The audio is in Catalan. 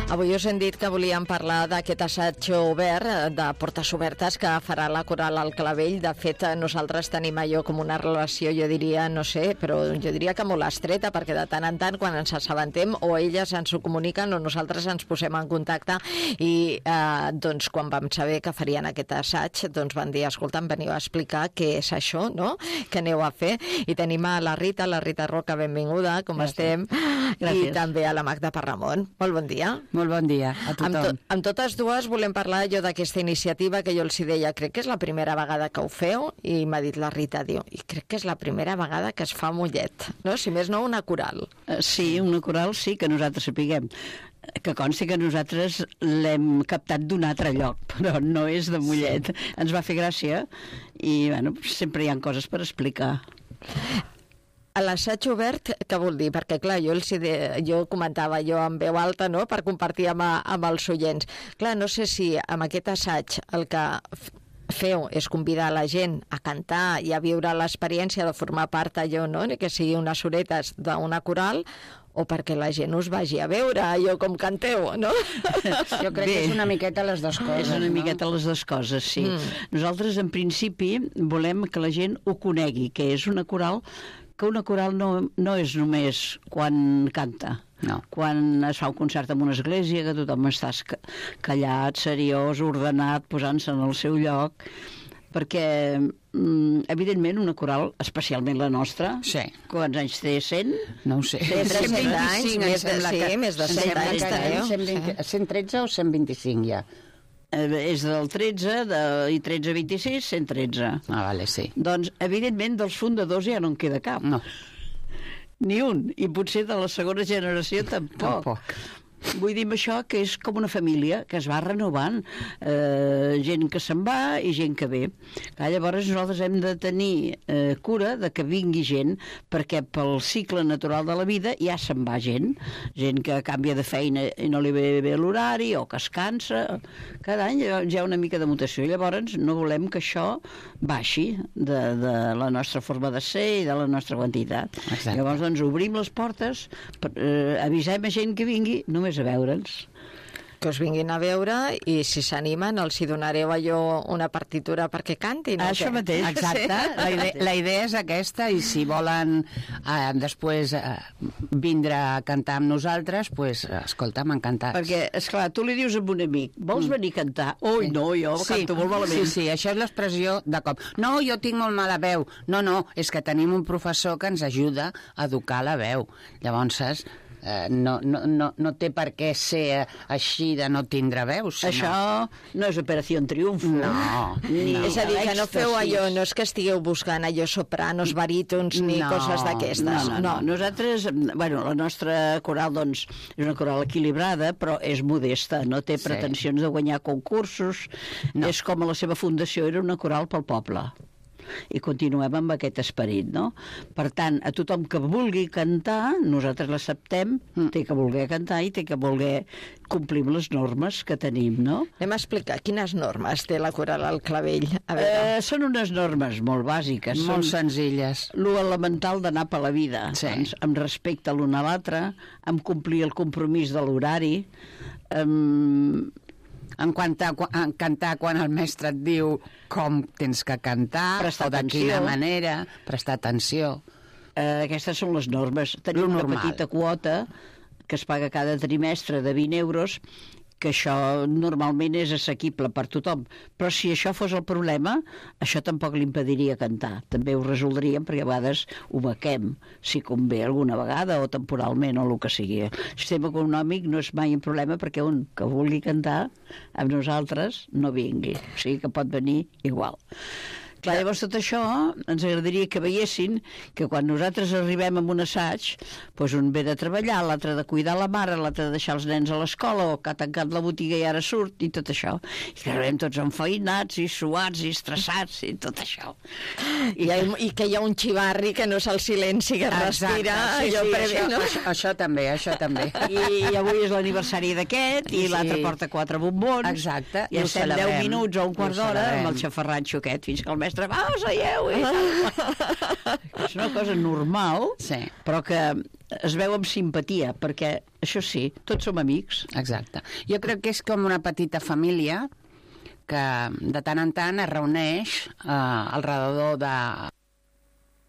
Avui us hem dit que volíem parlar d'aquest assaig obert de portes obertes que farà la Coral al Clavell. De fet, nosaltres tenim allò com una relació, jo diria, no sé, però jo diria que molt estreta, perquè de tant en tant, quan ens assabentem, o elles ens ho comuniquen o nosaltres ens posem en contacte i doncs quan vam saber que farien aquest assaig, doncs van dir, escolta, em veniu a explicar què és això, no?, que aneu a fer. I tenim a la Rita Roca, benvinguda, com estem? Gràcies. I també a la Magda Parramon. Molt bon dia. Molt bon dia a tothom. Amb totes dues volem parlar jo d'aquesta iniciativa que jo els hi deia, crec que és la primera vegada que ho feu, i m'ha dit la Rita, diu, i crec que és la primera vegada que es fa Mollet, no? Si més no, una coral. Sí, una coral sí que nosaltres sapiguem. Que consti que nosaltres l'hem captat d'un altre lloc, però no és de Mollet. Ens va fer gràcia i, bueno, sempre hi ha coses per explicar. A l'assaig obert, què vol dir? Perquè, clar, jo comentava jo en veu alta, no?, per compartir amb els oients. Clar, no sé si amb aquest assaig el que feu és convidar la gent a cantar i a viure l'experiència de formar part allò, no?, que sigui unes horetes d'una coral, o perquè la gent us vagi a veure allò com canteu, no? Jo crec que és una miqueta les dues coses. És una miqueta les dues coses, sí. Nosaltres, en principi, volem que la gent ho conegui, que és una coral, que una coral no és només quan canta. No. Quan es fa un concert en una església, que tothom està callat, seriós, ordenat, posant-se en el seu lloc, perquè evidentment una coral, especialment la nostra, sí. Quants anys té? 100? No ho sé. Té 100 anys, més de 100 anys teniu. 113 o 125 ja? És del 13, i 13-26, 113. Ah, vale, sí. Doncs, evidentment, dels fundadors ja no en queda cap. No. Ni un. I potser de la segona generació tampoc. Vull dir amb això que és com una família que es va renovant, gent que se'n va i gent que ve. Llavors nosaltres hem de tenir cura de que vingui gent, perquè pel cicle natural de la vida ja se'n va gent que canvia de feina i no li ve bé l'horari, o que es cansa. Cada any hi ha una mica de mutació. Llavors no volem que això baixi de la nostra forma de ser i de la nostra quantitat. Exacte. Llavors doncs obrim les portes, avisem a gent que vingui només a veure'ns. Que us vinguin a veure i si s'animen els hi donareu allò una partitura perquè cantin. Això mateix, exacte. La idea és aquesta, i si volen després vindre a cantar amb nosaltres, doncs, escolta, m'ha encantat. Perquè, esclar, tu li dius a un amic, vols venir a cantar? Ui, no, jo canto molt malament. Sí, això és l'expressió de cop. No, jo tinc molt mala veu. No, és que tenim un professor que ens ajuda a educar la veu. Llavors, no té per què ser així de no tindre veus. Això no és Operació Triunfo. No. És a dir, que no feu allò, no és que estigueu buscant allò sopranos, barítons, ni coses d'aquestes. No. Nosaltres, bueno, la nostra coral, doncs, és una coral equilibrada, però és modesta, no té pretensions de guanyar concursos. No. És com la seva fundació, era una coral pel poble. I continuem amb aquest esperit, no? Per tant, a tothom que vulgui cantar, nosaltres l'acceptem, té que voler cantar i té que voler complir les normes que tenim, no? Anem a explicar quines normes té la Coral al Clavell. Són unes normes molt bàsiques, molt senzilles. Lo elemental d'anar per la vida, doncs, amb respecte l'un a l'altre, amb complir el compromís de l'horari, en cantar quan el mestre et diu com tens que cantar, prestar o de quina manera, prestar atenció. Aquestes són les normes. Tenim una petita quota que es paga cada trimestre de 20 euros, que això normalment és assequible per tothom, però si això fos el problema, això tampoc li impediria cantar. També ho resoldríem, perquè a vegades ho bequem, si convé alguna vegada, o temporalment, o el que sigui. El sistema econòmic no és mai un problema, perquè un que vulgui cantar amb nosaltres no vingui, o sigui que pot venir igual. Clar, llavors tot això ens agradaria que veiessin que quan nosaltres arribem a un assaig, doncs un ve de treballar, l'altre de cuidar la mare, l'altre de deixar els nens a l'escola, o que ha tancat la botiga i ara surt, i tot això. I que arribem tots enfeinats i suats i estressats i tot això. I que hi ha un xivarri que no és el silenci que respira. Això també. I avui és l'aniversari d'aquest, i l'altre porta 4 bombons. Exacte. I estem 10 minuts o un quart d'hora amb el xafarratxo aquest, fins que el mestre nostre, va, seieu! És una cosa normal, Sí. però que es veu amb simpatia, perquè, això sí, tots som amics. Exacte. Jo crec que és com una petita família que de tant en tant es reuneix al redador